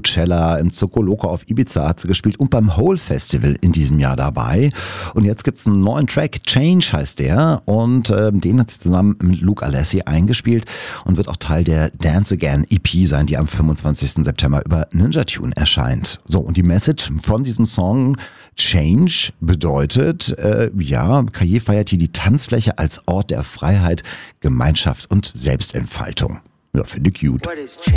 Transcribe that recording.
Coachella, im Zokoloko auf Ibiza hat sie gespielt und beim Hole Festival in diesem Jahr dabei. Und jetzt gibt es einen neuen Track, Change heißt der, und den hat sie zusammen mit Luke Alessi eingespielt und wird auch Teil der Dance Again EP sein, die am 25. September über Ninja Tune erscheint. So, und die Message von diesem Song Change bedeutet, Kaye feiert hier die Tanzfläche als Ort der Freiheit, Gemeinschaft und Selbstentfaltung. Ja, finde ich cute.